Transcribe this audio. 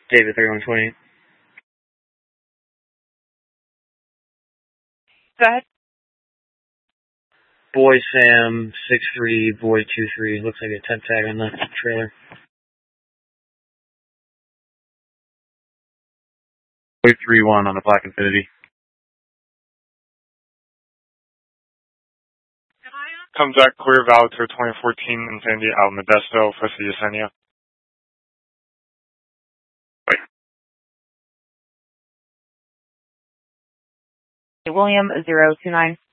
David 3120. Go ahead. Boy Sam 63, Boy 23. Looks like a temp tag on the trailer. Boy 31 on the Black Infinity. Comes back clear, valid to 2014 Infinity out in Modesto, Fuerza Yesenia. William 029.